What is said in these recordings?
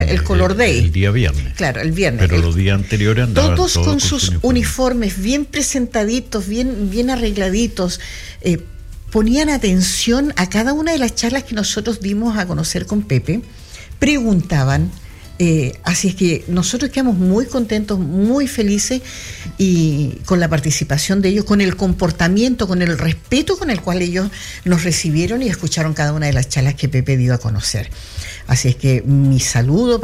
el Color Day. El día viernes. Claro, el viernes. Pero los días anteriores andaban todos con sus uniformes bien presentaditos, bien arregladitos. Ponían atención a cada una de las charlas que nosotros dimos a conocer con Pepe. Preguntaban. Así es que nosotros quedamos muy contentos, muy felices y con la participación de ellos, con el comportamiento, con el respeto con el cual ellos nos recibieron y escucharon cada una de las charlas que Pepe dio a conocer. Así es que mi saludo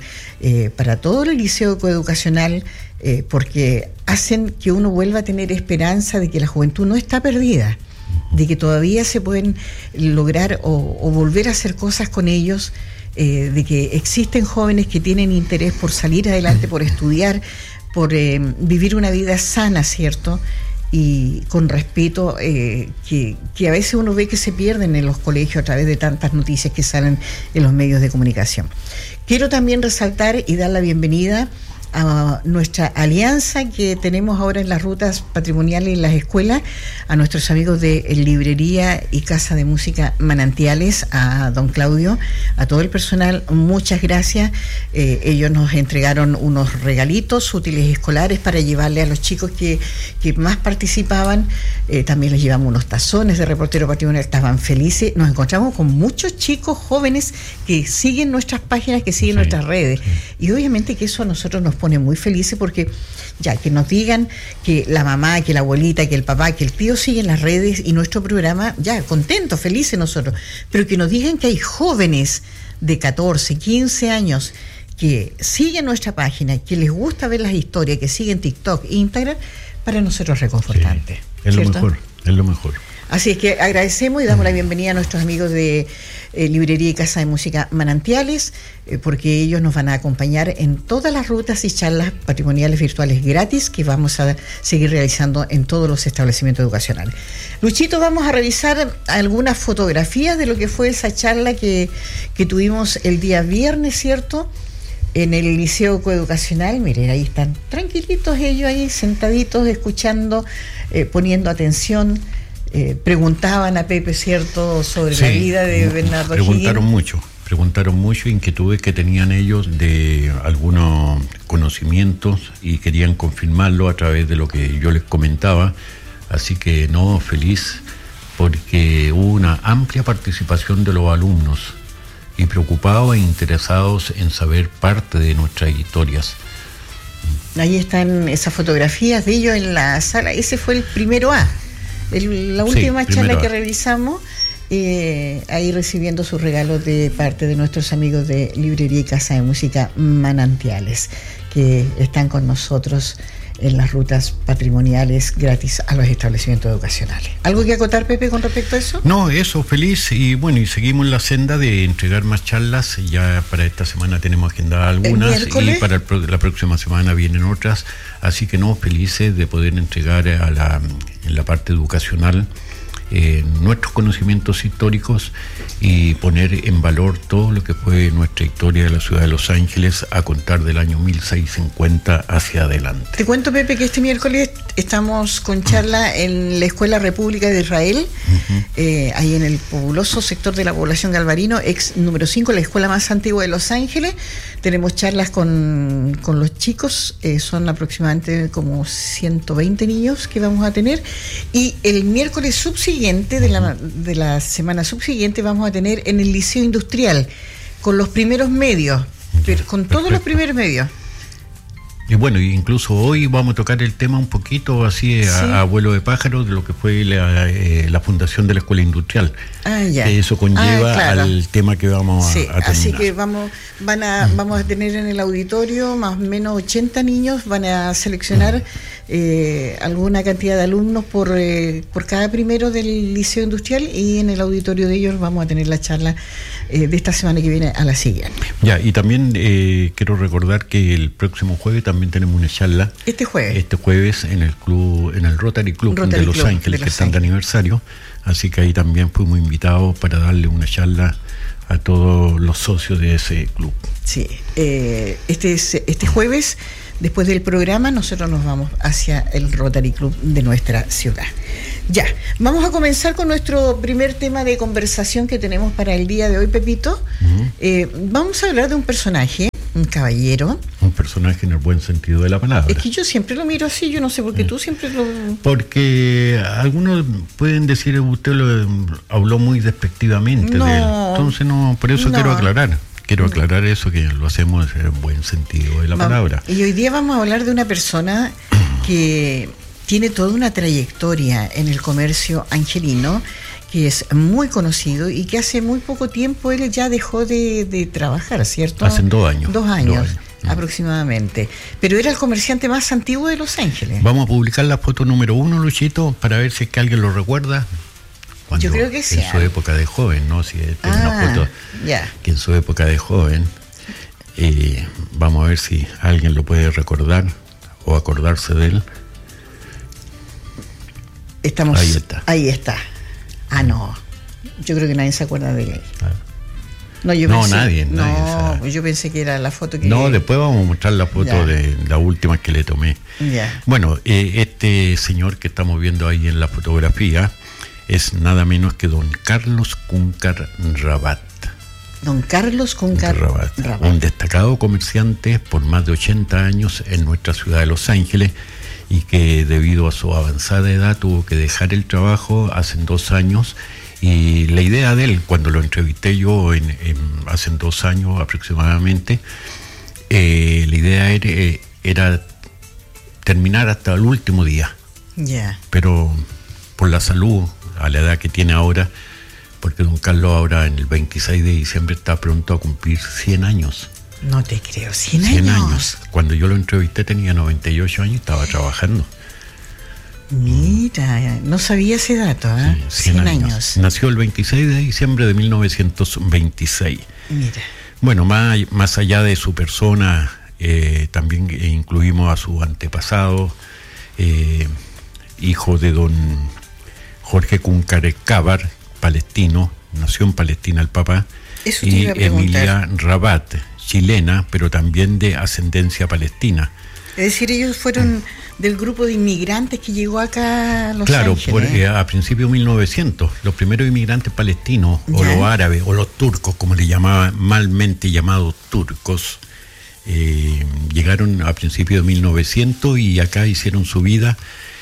para todo el liceo coeducacional, porque hacen que uno vuelva a tener esperanza de que la juventud no está perdida, de que todavía se pueden lograr o volver a hacer cosas con ellos. De que existen jóvenes que tienen interés por salir adelante, por estudiar, por vivir una vida sana, ¿cierto? Y con respeto, que a veces uno ve que se pierden en los colegios a través de tantas noticias que salen en los medios de comunicación. Quiero también resaltar y dar la bienvenida a nuestra alianza que tenemos ahora en las rutas patrimoniales en las escuelas, a nuestros amigos de Librería y Casa de Música Manantiales, a don Claudio, a todo el personal, muchas gracias. Ellos nos entregaron unos regalitos, útiles escolares para llevarle a los chicos que más participaban. También les llevamos unos tazones de reportero patrimonial, estaban felices. Nos encontramos con muchos chicos jóvenes que siguen nuestras páginas, que siguen nuestras redes, y obviamente que eso a nosotros nos pone muy felices, porque ya que nos digan que la mamá, que la abuelita, que el papá, que el tío siguen las redes y nuestro programa, ya contentos, felices nosotros, pero que nos digan que hay jóvenes de 14, 15 años que siguen nuestra página, que les gusta ver las historias, que siguen TikTok, Instagram, para nosotros es reconfortante. Sí, es lo mejor. Así es que agradecemos y damos la bienvenida a nuestros amigos de Librería y Casa de Música Manantiales, porque ellos nos van a acompañar en todas las rutas y charlas patrimoniales virtuales gratis que vamos a seguir realizando en todos los establecimientos educacionales. Luchito, vamos a revisar algunas fotografías de lo que fue esa charla que tuvimos el día viernes, ¿cierto?, en el Liceo Coeducacional. Miren, ahí están tranquilitos ellos ahí, sentaditos, escuchando, poniendo atención. Preguntaban a Pepe, ¿cierto?, sobre la vida de Bernardo O'Higgins. Preguntaron mucho inquietudes que tenían ellos de algunos conocimientos y querían confirmarlo a través de lo que yo les comentaba. Así que feliz, porque hubo una amplia participación de los alumnos y preocupados e interesados en saber parte de nuestras historias. Ahí están esas fotografías de ellos en la sala. Ese fue el primero A. La última charla que realizamos, ahí recibiendo sus regalos de parte de nuestros amigos de Librería y Casa de Música Manantiales, que están con nosotros en las rutas patrimoniales gratis a los establecimientos educacionales. ¿Algo que acotar, Pepe, con respecto a eso? No, eso, feliz, y seguimos la senda de entregar más charlas. Ya para esta semana tenemos agendadas algunas y para la próxima semana vienen otras, así que felices de poder entregar en la parte educacional nuestros conocimientos históricos y poner en valor todo lo que fue nuestra historia de la ciudad de Los Ángeles a contar del año 1650 hacia adelante. Te cuento, Pepe, que este miércoles estamos con charla en la Escuela República de Israel, ahí en el populoso sector de la población Galvarino, ex número 5, la escuela más antigua de Los Ángeles. Tenemos charlas con los chicos, son aproximadamente como 120 niños que vamos a tener, y el miércoles subsiguiente de la semana subsiguiente vamos a tener en el Liceo Industrial, con los primeros medios, con todos los primeros medios. Y incluso hoy vamos a tocar el tema un poquito así a vuelo de pájaro de lo que fue la fundación de la Escuela Industrial. Que eso conlleva al tema que vamos a terminar. Así que vamos a tener en el auditorio más o menos 80 niños, van a seleccionar alguna cantidad de alumnos por cada primero del Liceo Industrial, y en el auditorio de ellos vamos a tener la charla de esta semana que viene a la siguiente. Y también quiero recordar que el próximo jueves también tenemos una charla. Este jueves en el Rotary Club de Los Ángeles, que están de aniversario, así que ahí también fuimos invitados para darle una charla a todos los socios de ese club. Sí, este jueves, después del programa, nosotros nos vamos hacia el Rotary Club de nuestra ciudad. Ya, vamos a comenzar con nuestro primer tema de conversación que tenemos para el día de hoy, Pepito. Vamos a hablar de un personaje Un caballero. Un personaje en el buen sentido de la palabra. Es que yo siempre lo miro así, yo no sé por qué tú siempre lo... Porque algunos pueden decir, usted lo habló muy despectivamente de él. Entonces, no, por eso quiero aclarar. Quiero aclarar eso, que lo hacemos en el buen sentido de la palabra. Y hoy día vamos a hablar de una persona que tiene toda una trayectoria en el comercio angelino, que es muy conocido y que hace muy poco tiempo él ya dejó de trabajar, ¿cierto? Hace 2 años. 2 años aproximadamente. Pero era el comerciante más antiguo de Los Ángeles. Vamos a publicar la foto número 1, Luchito, para ver si es que alguien lo recuerda. Cuando, yo creo que sí. En su época de joven, ¿no? Si es una foto que en su época de joven. Vamos a ver si alguien lo puede recordar o acordarse de él. Ahí está. Ah, no. Yo creo que nadie se acuerda de él. Nadie sabe. Yo pensé que era la foto que... No, después vamos a mostrar la foto de la última que le tomé. Bueno, este señor que estamos viendo ahí en la fotografía es nada menos que don Carlos Cúncar Rabat. Don Carlos Cúncar Rabat. Un destacado comerciante por más de 80 años en nuestra ciudad de Los Ángeles, y que debido a su avanzada edad tuvo que dejar el trabajo hace 2 años. Y la idea de él, cuando lo entrevisté yo hace 2 años aproximadamente, la idea era terminar hasta el último día. Pero por la salud, a la edad que tiene ahora, porque don Carlos ahora en el 26 de diciembre está pronto a cumplir 100 años. No te creo, 100 años. Cuando yo lo entrevisté tenía 98 años y estaba trabajando. Mira, no sabía ese dato, ¿eh? Sí, 100 años. Nació el 26 de diciembre de 1926. Mira. Bueno, más allá de su persona, también incluimos a su antepasado, hijo de don Jorge Cúncar Cávar, palestino, nació en Palestina el papá, y Emilia Rabat, chilena, pero también de ascendencia palestina. Es decir, ellos fueron del grupo de inmigrantes que llegó acá a Los Ángeles. Claro, a principios de 1900, los primeros inmigrantes palestinos, o los árabes, o los turcos, como le llamaban, malmente llamados turcos, llegaron a principios de 1900 y acá hicieron su vida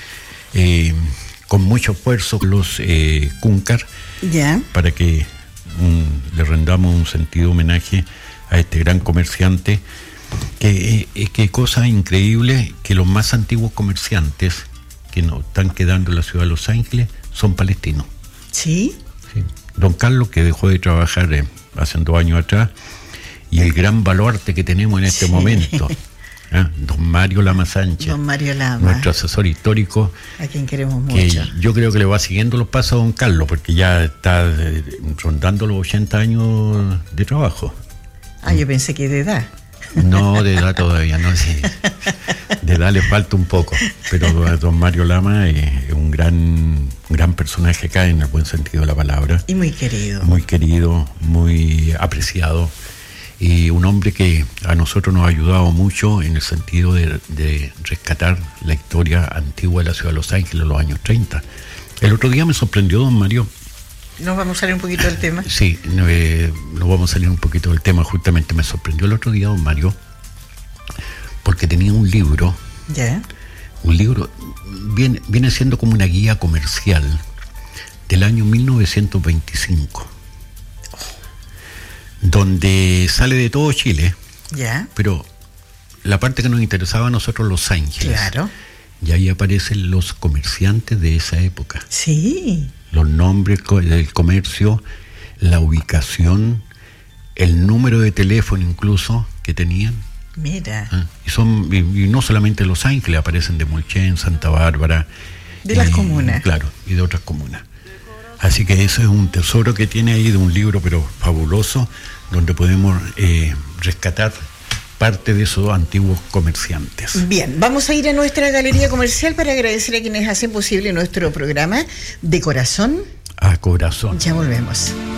con mucho esfuerzo los Cúncar, para que le rendamos un sentido homenaje a este gran comerciante. Qué cosa increíble que los más antiguos comerciantes que nos están quedando en la ciudad de Los Ángeles son palestinos. ¿Sí? Sí. Don Carlos, que dejó de trabajar hace 2 años atrás, y el gran baluarte que tenemos en este momento, don Mario Lama Sánchez. Don Mario Lama, nuestro asesor histórico, a quien queremos mucho. Yo creo que le va siguiendo los pasos a don Carlos, porque ya está rondando los 80 años de trabajo. Yo pensé que de edad. No, de edad todavía, no, sí. De edad le falta un poco, pero don Mario Lama es un gran personaje acá en el buen sentido de la palabra. Y muy querido. Muy querido, muy apreciado, y un hombre que a nosotros nos ha ayudado mucho en el sentido de rescatar la historia antigua de la ciudad de Los Ángeles, los años 30. El otro día me sorprendió don Mario. ¿Nos vamos a salir un poquito del tema? Sí, nos vamos a salir un poquito del tema. Justamente me sorprendió el otro día don Mario, porque tenía un libro. Un libro, viene siendo como una guía comercial del año 1925, donde sale de todo Chile, pero la parte que nos interesaba a nosotros, Los Ángeles. Claro. Y ahí aparecen los comerciantes de esa época. Sí. Los nombres del comercio, la ubicación, el número de teléfono incluso que tenían. Mira. Y no solamente Los Ángeles, aparecen de Molchen, Santa Bárbara. De las comunas. Claro, y de otras comunas. Así que eso es un tesoro que tiene ahí de un libro, pero fabuloso, donde podemos rescatar parte de esos antiguos comerciantes. Bien, vamos a ir a nuestra galería comercial para agradecer a quienes hacen posible nuestro programa De Corazón a Corazón. Ya volvemos.